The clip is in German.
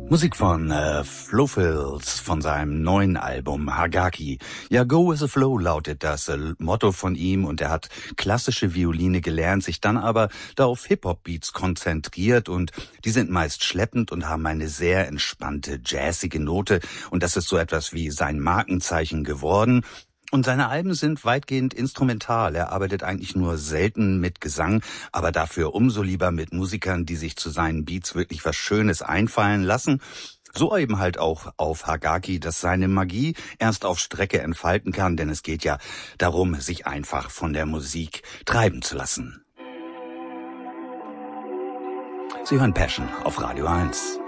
Musik von Flo-Fils von seinem neuen Album Hagaki. Ja, Go with the Flow lautet das Motto von ihm, und er hat klassische Violine gelernt, sich dann aber da auf Hip-Hop-Beats konzentriert, und die sind meist schleppend und haben eine sehr entspannte, jazzige Note, und das ist so etwas wie sein Markenzeichen geworden. Und seine Alben sind weitgehend instrumental. Er arbeitet eigentlich nur selten mit Gesang, aber dafür umso lieber mit Musikern, die sich zu seinen Beats wirklich was Schönes einfallen lassen. So eben halt auch auf Hagaki, dass seine Magie erst auf Strecke entfalten kann, denn es geht ja darum, sich einfach von der Musik treiben zu lassen. Sie hören Passion auf Radio 1.